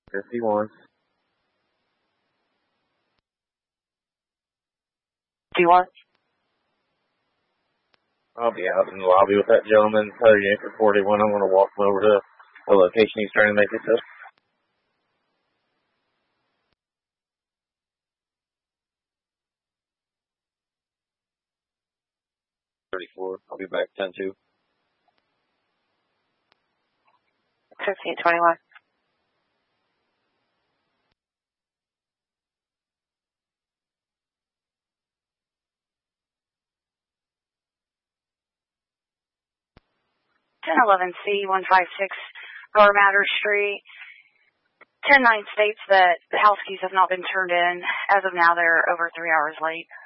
51. Do you want? I'll be out in the lobby with that gentleman, 38 for 41. I'm going to walk him over to the location he's trying to make it to. 34. I'll be back 10-2. 1521. C156 Lower Matter Street. 10-9 states that the house keys have not been turned in. As of now, they're over 3 hours late.